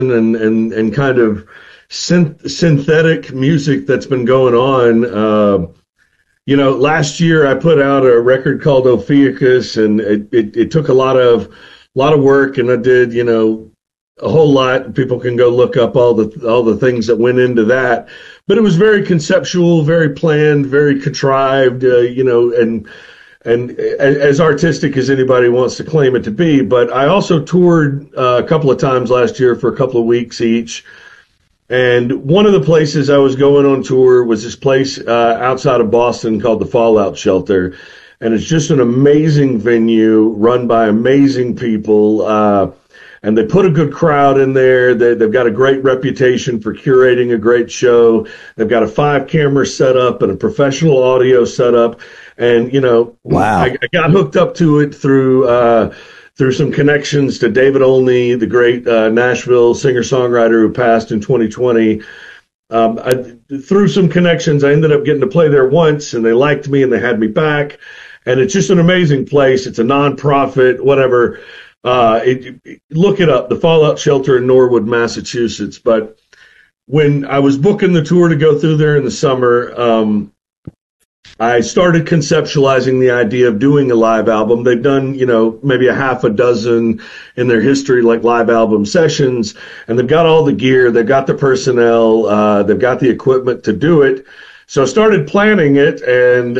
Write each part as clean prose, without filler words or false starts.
and kind of synthetic music that's been going on. Last year I put out a record called Ophiuchus, and it took a lot of work, and I did, a whole lot. People can go look up all the things that went into that, but it was very conceptual, very planned, very contrived, and as artistic as anybody wants to claim it to be. But I also toured a couple of times last year for a couple of weeks each. And one of the places I was going on tour was this place outside of Boston called the Fallout Shelter. And it's just an amazing venue run by amazing people. And they put a good crowd in there. They've got a great reputation for curating a great show. They've got a 5-camera setup and a professional audio setup. And, wow. I got hooked up to it through some connections to David Olney, the great Nashville singer-songwriter who passed in 2020. Through some connections, I ended up getting to play there once, and they liked me, and they had me back. And it's just an amazing place. It's a nonprofit, whatever. Look it up, the Fallout Shelter in Norwood, Massachusetts. But when I was booking the tour to go through there in the summer, I started conceptualizing the idea of doing a live album. They've done, maybe a half a dozen in their history, like live album sessions, and they've got all the gear, they've got the personnel, they've got the equipment to do it. So I started planning it, and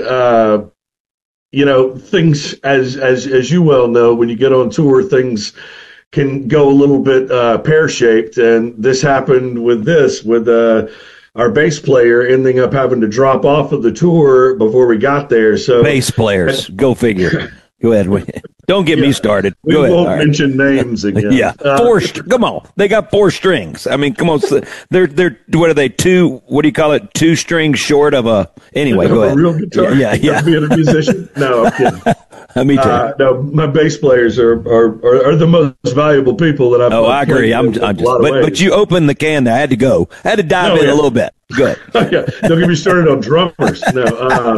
things, as you well know, when you get on tour, things can go a little bit pear-shaped, and this happened with our bass player ending up having to drop off of the tour before we got there. So bass players, go figure. Go ahead. Don't get me started. We won't mention names again. Yeah, come on. They got 4 strings. I mean, come on. They're what are they? 2? What do you call it? 2 strings short of a. Anyway, go ahead. A real guitar. Yeah. Being a musician. No, I'm kidding. Me too. No, my bass players are the most valuable people that I've. Oh, I agree. I'm just. But you opened the can. I had to go. I had to dive in a little bit. Good. Yeah. Don't get me started on drummers. No.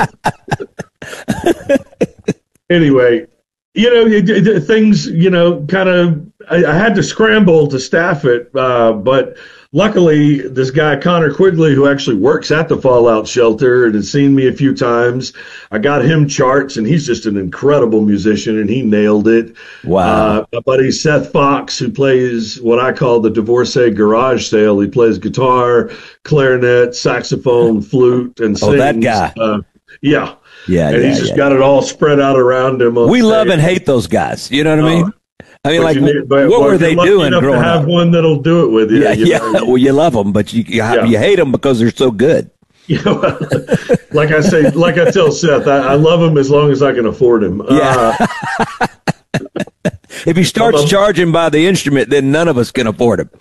Anyway, things, kind of, I had to scramble to staff it, but luckily this guy, Connor Quigley, who actually works at the Fallout Shelter and has seen me a few times, I got him charts, and he's just an incredible musician, and he nailed it. Wow. My buddy Seth Fox, who plays what I call the Divorcee garage sale. He plays guitar, clarinet, saxophone, flute, and sings. Oh, that guy. Yeah. Yeah, and he's just got it all spread out around him. We love and hate those guys. You know what I mean? I mean, what were they doing growing up? Have one that'll do it with you. Yeah. Well, you love them, but you hate them because they're so good. Like I tell Seth, I love him as long as I can afford him. Yeah. If he starts charging by the instrument, then none of us can afford him.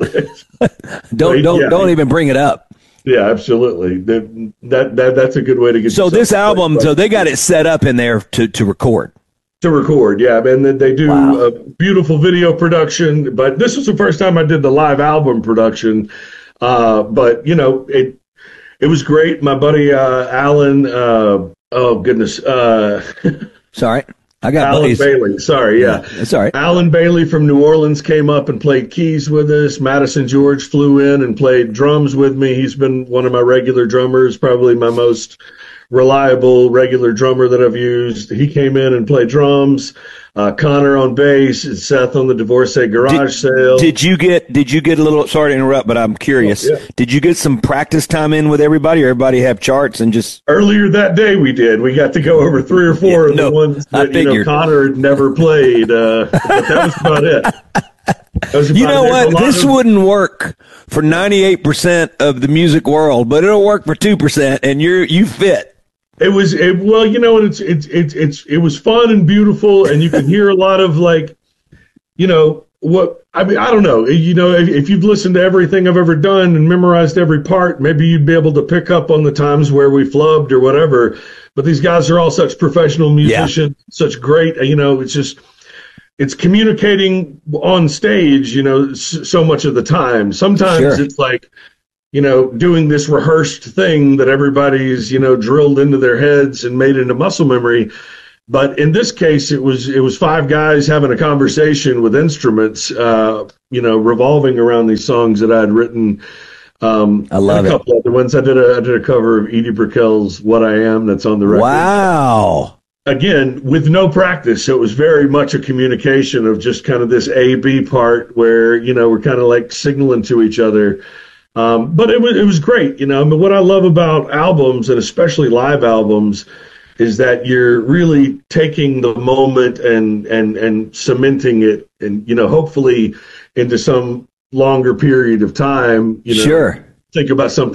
Don't even bring it up. Yeah, absolutely. That's a good way to get. So this album, so they got it set up in there to record. To record, yeah, and then they do a beautiful video production. But this was the first time I did the live album production. But it was great. My buddy Alan. Oh goodness. Sorry. I got Alan Bailey. Sorry, yeah. That's all right. Alan Bailey from New Orleans came up and played keys with us. Madison George flew in and played drums with me. He's been one of my regular drummers, probably my most reliable regular drummer that I've used. He came in and played drums. Connor on bass, and Seth on the Divorcee garage sale. Did you get a little? Sorry to interrupt, but I'm curious. Oh, yeah. Did you get some practice time in with everybody? Or everybody have charts and just earlier that day we did. We got to go over 3 or 4 of the ones that Connor had never played. But that was about it. You know what? This wouldn't work for 98% of the music world, but it'll work for 2%, and you fit. It was fun and beautiful, and you can hear a lot of I don't know. If you've listened to everything I've ever done and memorized every part, maybe you'd be able to pick up on the times where we flubbed or whatever. But these guys are all such professional musicians, such great. It's communicating on stage. So much of the time. Sometimes it's like, doing this rehearsed thing that everybody's, drilled into their heads and made into muscle memory. But in this case, it was five guys having a conversation with instruments, revolving around these songs that I had written. I love a couple other ones. I did a cover of Edie Brickell's "What I Am" that's on the record. Wow. Again, with no practice, so it was very much a communication of just kind of this A-B part where we're kind of like signaling to each other. But it was great, But what I love about albums, and especially live albums, is that you're really taking the moment and cementing it, and hopefully into some longer period of time. Sure. Think about something